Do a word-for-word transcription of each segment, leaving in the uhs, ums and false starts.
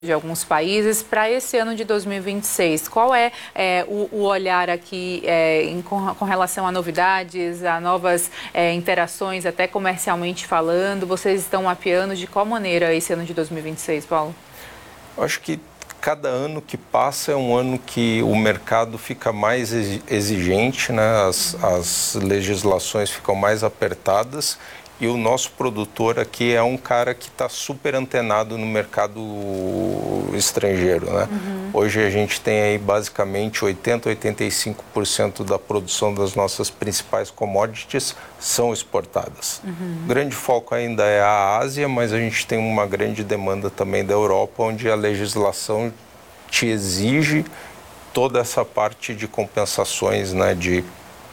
de alguns países para esse ano de dois mil e vinte e seis. Qual é, é o, o olhar aqui é, em, com, com relação a novidades, a novas é, interações, até comercialmente falando? Vocês estão mapeando de qual maneira esse ano de dois mil e vinte e seis, Paulo? Eu acho que cada ano que passa é um ano que o mercado fica mais exigente, né? As, as legislações ficam mais apertadas. E o nosso produtor aqui é um cara que está super antenado no mercado estrangeiro, né? Uhum. Hoje a gente tem aí basicamente oitenta, oitenta e cinco por cento da produção das nossas principais commodities são exportadas. Uhum. O grande foco ainda é a Ásia, mas a gente tem uma grande demanda também da Europa, onde a legislação te exige toda essa parte de compensações, né, de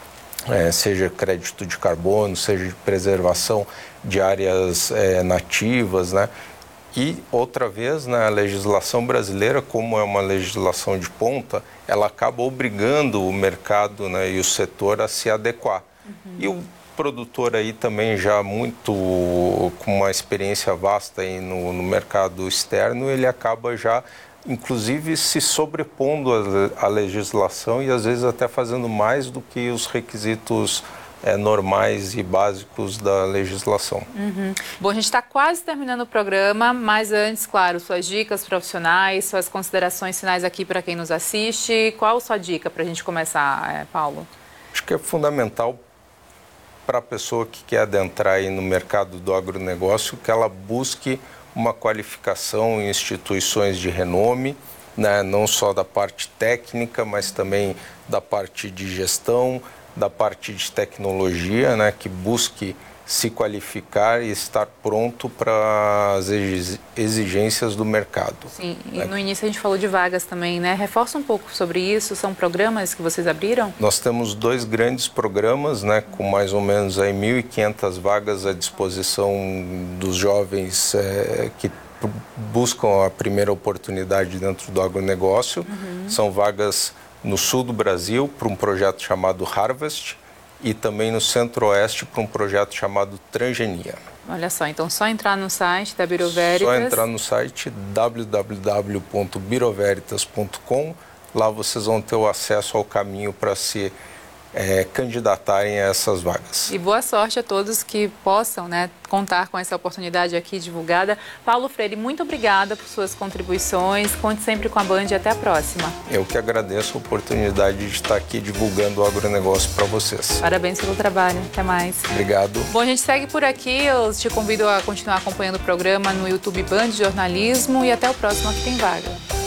É, seja crédito de carbono, seja de preservação de áreas é, nativas, né? E, outra vez, né, a legislação brasileira, como é uma legislação de ponta, ela acaba obrigando o mercado, né, e o setor a se adequar. Uhum. E o produtor aí também já muito, com uma experiência vasta aí no, no mercado externo, ele acaba já inclusive se sobrepondo à legislação e às vezes até fazendo mais do que os requisitos é, normais e básicos da legislação. Uhum. Bom, a gente está quase terminando o programa, mas antes, claro, suas dicas profissionais, suas considerações finais aqui para quem nos assiste. Qual a sua dica para a gente começar, é, Paulo? Acho que é fundamental para a pessoa que quer adentrar aí no mercado do agronegócio que ela busque uma qualificação em instituições de renome, né, não só da parte técnica, mas também da parte de gestão, da parte de tecnologia, né, que busque se qualificar e estar pronto para as exigências do mercado. Sim, e no início a gente falou de vagas também, né? Reforça um pouco sobre isso, são programas que vocês abriram? Nós temos dois grandes programas, né, com mais ou menos aí mil e quinhentas vagas à disposição dos jovens é, que buscam a primeira oportunidade dentro do agronegócio. Uhum. São vagas no sul do Brasil para um projeto chamado Harvest, e também no Centro-Oeste para um projeto chamado Transgenia. Olha só, então só entrar no site da Bureau Veritas. Só entrar no site w w w ponto bureau veritas ponto com. Lá vocês vão ter o acesso ao caminho para se é, candidatarem a essas vagas. E boa sorte a todos que possam, né, contar com essa oportunidade aqui divulgada. Paulo Freire, muito obrigada por suas contribuições. Conte sempre com a Band e até a próxima. Eu que agradeço a oportunidade de estar aqui divulgando o agronegócio para vocês. Parabéns pelo trabalho. Até mais. Obrigado. Bom, a gente segue por aqui. Eu te convido a continuar acompanhando o programa no YouTube Band Jornalismo e até o próximo Aqui Tem Vaga.